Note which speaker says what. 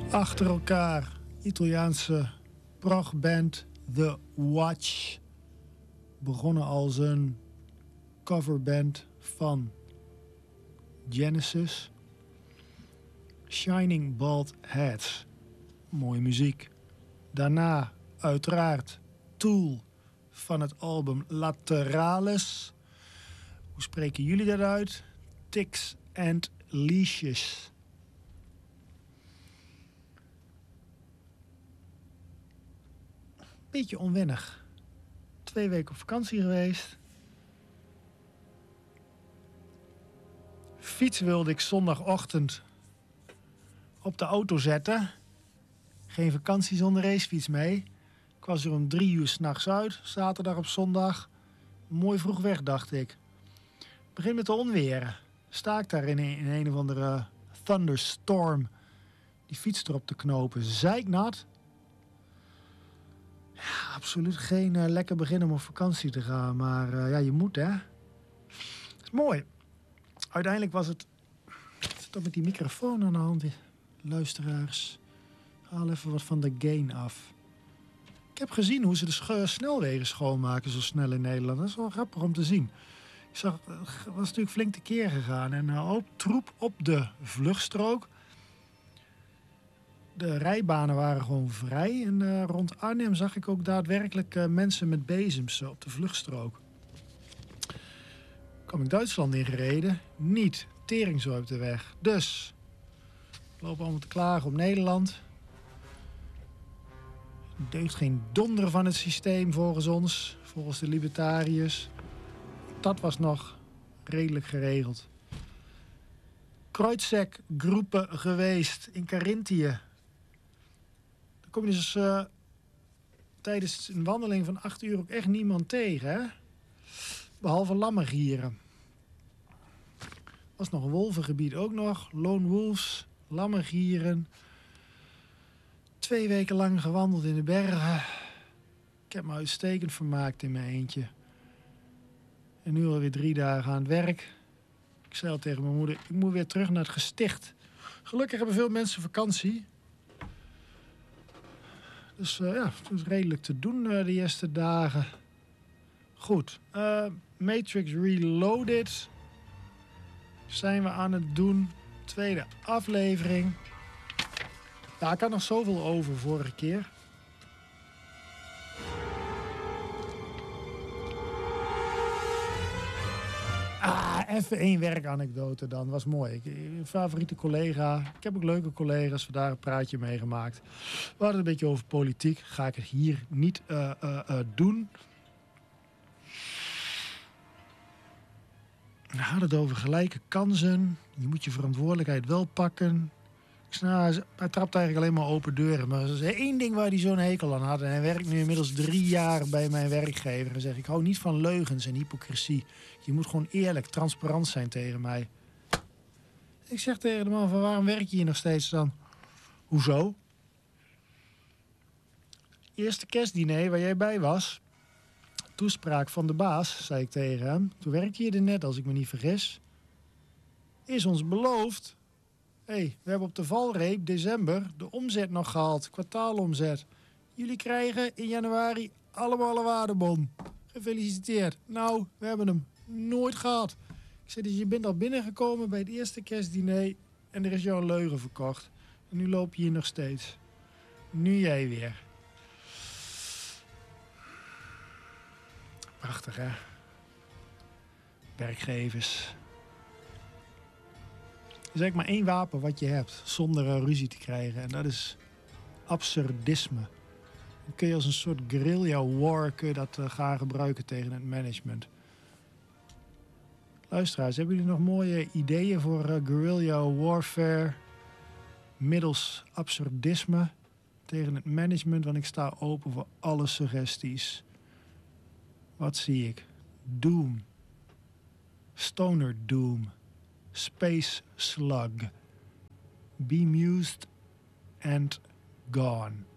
Speaker 1: Achter elkaar Italiaanse progband The Watch. Begonnen als een coverband van Genesis. Shining Bald Heads. Mooie muziek. Daarna uiteraard Tool van het album Lateralis. Hoe spreken jullie dat uit? Ticks and Leashes. Beetje onwennig. 2 weken op vakantie geweest. Fiets wilde ik zondagochtend op de auto zetten. Geen vakantie zonder racefiets mee. Ik was er om 3 uur 's nachts uit. Zaterdag op zondag. Mooi vroeg weg, dacht ik. Begin met de onweren. Sta ik daar in een of andere thunderstorm. Die fiets erop te knopen. Zeiknat. Ja, absoluut geen lekker begin om op vakantie te gaan. Maar ja, je moet, hè. Dat is mooi. Uiteindelijk was het... Wat is toch met die microfoon aan de hand? Luisteraars, haal even wat van de gain af. Ik heb gezien hoe ze de snelwegen schoonmaken zo snel in Nederland. Dat is wel grappig om te zien. Ik zag, het was natuurlijk flink tekeer gegaan. En een hoop troep op de vluchtstrook. De rijbanen waren gewoon vrij. En rond Arnhem zag ik ook daadwerkelijk mensen met bezems op de vluchtstrook. Kwam ik Duitsland ingereden? Niet. Teringzooi op de weg. Dus, we lopen allemaal te klagen op Nederland. Er deugt geen donder van het systeem volgens ons. Volgens de libertariërs. Dat was nog redelijk geregeld. Kreutzak-groepen geweest in Carinthië. Daar kom je dus tijdens een wandeling van 8 uur ook echt niemand tegen, hè? Behalve lammergieren. Was nog een wolvengebied ook nog. Lone wolves, lammergieren. 2 weken lang gewandeld in de bergen. Ik heb me uitstekend vermaakt in mijn eentje. En nu alweer 3 dagen aan het werk. Ik zei al tegen mijn moeder, ik moet weer terug naar het gesticht. Gelukkig hebben veel mensen vakantie. Dus ja, het was redelijk te doen de eerste dagen. Goed, Matrix Reloaded zijn we aan het doen. 2e aflevering. Ja, ik had nog zoveel over vorige keer. Even 1 werkanekdote dan, was mooi. Een favoriete collega. Ik heb ook leuke collega's, vandaag een praatje meegemaakt. We hadden een beetje over politiek. Ga ik het hier niet doen. We hadden het over gelijke kansen. Je moet je verantwoordelijkheid wel pakken. Hij trapt eigenlijk alleen maar open deuren. Maar er is 1 ding waar hij zo'n hekel aan had. En hij werkt nu inmiddels 3 jaar bij mijn werkgever. En zegt, ik hou niet van leugens en hypocrisie. Je moet gewoon eerlijk, transparant zijn tegen mij. Ik zeg tegen de man, van waarom werk je hier nog steeds dan? Hoezo? Eerste kerstdiner waar jij bij was. Toespraak van de baas, zei ik tegen hem. Toen werkte je er net, als ik me niet vergis. Is ons beloofd. We hebben op de valreep december de omzet nog gehaald. Kwartaalomzet. Jullie krijgen in januari allemaal een waardebon. Gefeliciteerd. Nou, we hebben hem nooit gehad. Ik zei, dus je bent al binnengekomen bij het eerste kerstdiner en er is jou een leugen verkocht. En nu loop je hier nog steeds. Nu jij weer. Prachtig, hè? Werkgevers. Er is eigenlijk maar 1 wapen wat je hebt zonder ruzie te krijgen. En dat is absurdisme. Dan kun je als een soort guerrilla war dat gaan gebruiken tegen het management. Luisteraars, hebben jullie nog mooie ideeën voor guerrilla warfare middels absurdisme tegen het management? Want ik sta open voor alle suggesties. Wat zie ik? Doom. Stoner Doom. Space Slug. Bemused and Gone.